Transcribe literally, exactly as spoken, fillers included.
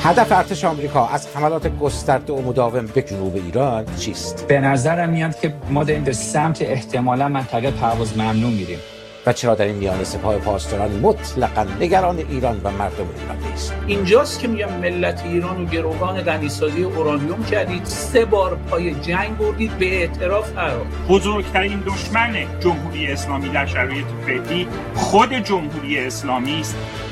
هدف ارتش آمریکا از حملات گسترده و مداوم به جنوب ایران چیست؟ به نظرم میاد که ما داریم به سمت احتمالاً منطقه پرواز ممنوع میریم. و چرا در این میانه سپاه پاسداران مطلقاً نگران ایران و مردم ایران نیست؟ اینجاست که میگم ملت ایران و گروگان غنیسازی اورانیوم کردید، سه بار پای جنگ بردید، به اعتراف قرار. بزرگترین دشمن جمهوری اسلامی در شرایط فعلی خود جمهوری اسلامی است.